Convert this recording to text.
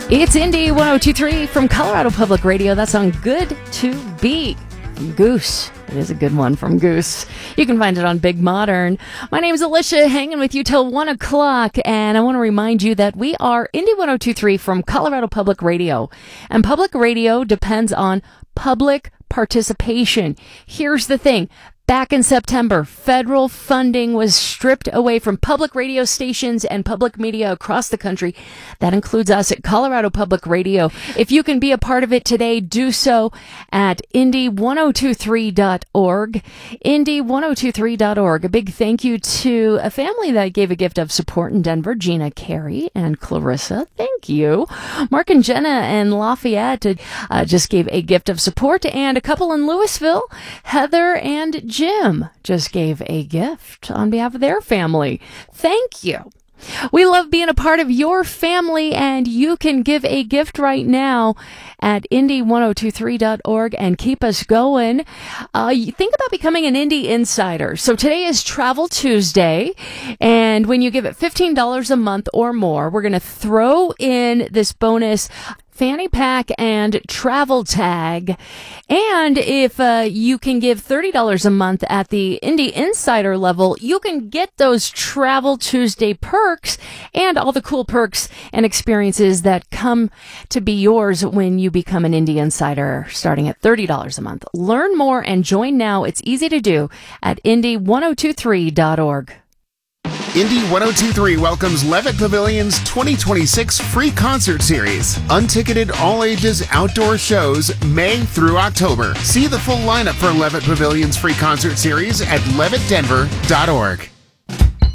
It's Indy 1023 from Colorado Public Radio. That's on Good to Be from Goose. It is a good one from Goose. You can find it on Big Modern. My name is Alicia, hanging with you till 1 o'clock, and I want to remind you that we are Indy 1023 from Colorado Public Radio, and public radio depends on public participation. Here's the thing. Back in September, federal funding was stripped away from public radio stations and public media across the country. That includes us at Colorado Public Radio. If you can be a part of it today, do so at indy1023.org. Indy1023.org. A big thank you to a family that gave a gift of support in Denver, Gina, Carey, and Clarissa. Thank you. Mark and Jenna and Lafayette just gave a gift of support, and a couple in Louisville, Heather and Jim, just gave a gift on behalf of their family. Thank you. We love being a part of your family, and you can give a gift right now at indy1023.org and keep us going. Think about becoming an Indy Insider. So today is Travel Tuesday, and when you give it $15 a month or more, we're going to throw in this bonus fanny pack and travel tag. And if you can give $30 a month at the Indy Insider level, you can get those Travel Tuesday perks and all the cool perks and experiences that come to be yours when you become an Indy Insider, starting at $30 a month. Learn more and join now. It's easy to do at indy1023.org. Indy 1023 welcomes Levitt Pavilion's 2026 free concert series. Unticketed all-ages outdoor shows May through October. See the full lineup for Levitt Pavilion's free concert series at levittdenver.org.